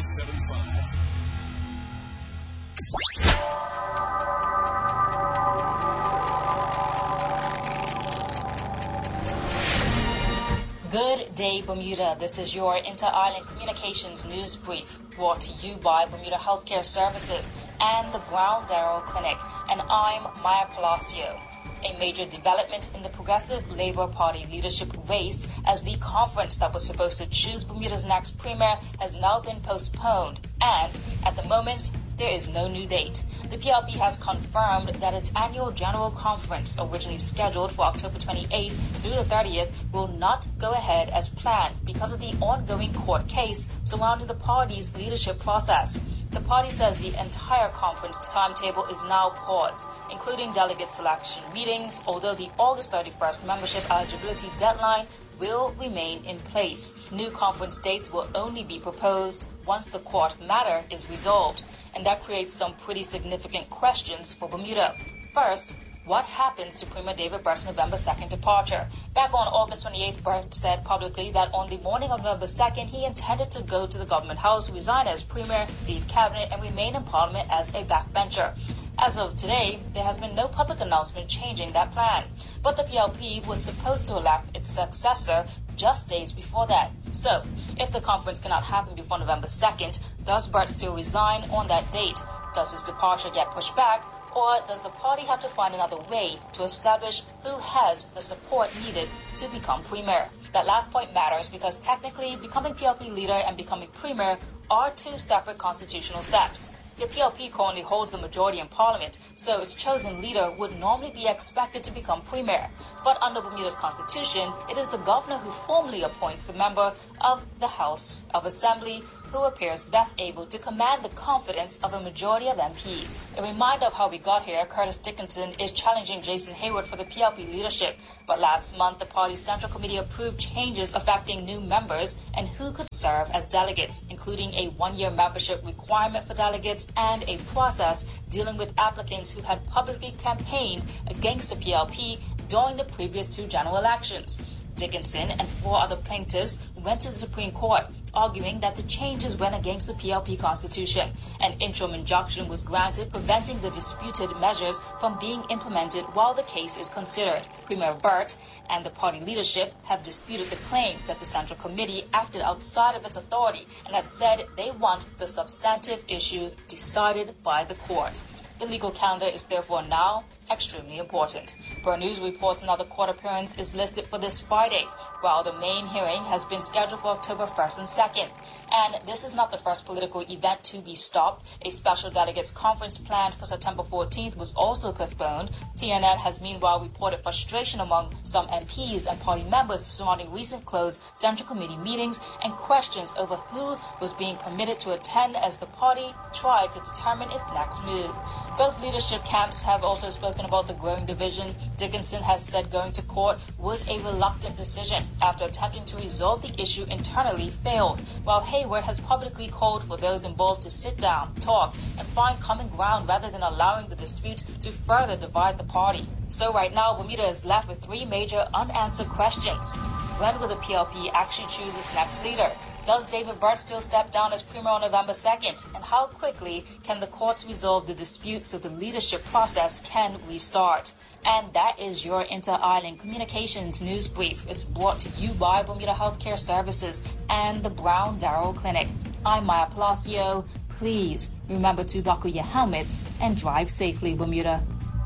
Good day, Bermuda. This is your Inter-Island Communications News Brief, brought to you by Bermuda Healthcare Services and the Brown Darrow Clinic. And I'm Maya Palacio. A major development in the Progressive Labour Party leadership race, as the conference that was supposed to choose Bermuda's next premier has now been postponed. And at the moment, there is no new date. The PLP has confirmed that its annual general conference, originally scheduled for October 28th through the 30th, will not go ahead as planned because of the ongoing court case surrounding the party's leadership process. The party says the entire conference timetable is now paused, including delegate selection meetings, although the August 31st membership eligibility deadline will remain in place. New conference dates will only be proposed once the court matter is resolved, and that creates some pretty significant questions for Bermuda. First, what happens to Premier David Burt's November 2nd departure? Back on August 28th, Burt said publicly that on the morning of November 2nd, he intended to go to the government house, resign as Premier, leave cabinet, and remain in Parliament as a backbencher. As of today, there has been no public announcement changing that plan. But the PLP was supposed to elect its successor just days before that. So, if the conference cannot happen before November 2nd, does Burt still resign on that date? Does his departure get pushed back, or does the party have to find another way to establish who has the support needed to become premier? That last point matters because technically becoming PLP leader and becoming premier are two separate constitutional steps. The PLP currently holds the majority in Parliament, so its chosen leader would normally be expected to become premier. But under Bermuda's constitution, it is the governor who formally appoints the member of the House of Assembly who appears best able to command the confidence of a majority of MPs. A reminder of how we got here, Curtis Dickinson is challenging Jason Hayward for the PLP leadership. But last month, the party's Central Committee approved changes affecting new members and who could serve as delegates, including a one-year membership requirement for delegates and a process dealing with applicants who had publicly campaigned against the PLP during the previous two general elections. Dickinson and four other plaintiffs went to the Supreme Court, arguing that the changes went against the PLP Constitution. An interim injunction was granted, preventing the disputed measures from being implemented while the case is considered. Premier Burt and the party leadership have disputed the claim that the Central Committee acted outside of its authority and have said they want the substantive issue decided by the court. The legal calendar is therefore now extremely important. Burt News reports another court appearance is listed for this Friday, while the main hearing has been scheduled for October 1st and 2nd. And this is not the first political event to be stopped. A special delegates conference planned for September 14th was also postponed. TNN has meanwhile reported frustration among some MPs and party members surrounding recent closed Central Committee meetings and questions over who was being permitted to attend as the party tried to determine its next move. Both leadership camps have also spoken about the growing division. Dickinson has said going to court was a reluctant decision after attempting to resolve the issue internally failed, while Hayward has publicly called for those involved to sit down, talk, and find common ground rather than allowing the dispute to further divide the party. So right now, Bermuda is left with three major unanswered questions. When will the PLP actually choose its next leader? Does David Burt still step down as premier on November 2nd? And how quickly can the courts resolve the dispute so the leadership process can restart? And that is your Inter-Island Communications News Brief. It's brought to you by Bermuda Healthcare Services and the Brown Darrow Clinic. I'm Maya Palacio. Please remember to buckle your helmets and drive safely, Bermuda.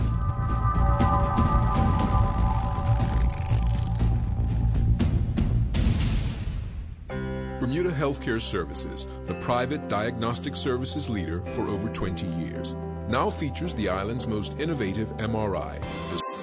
Bermuda Healthcare Services, the private diagnostic services leader for over 20 years, now features the island's most innovative MRI, the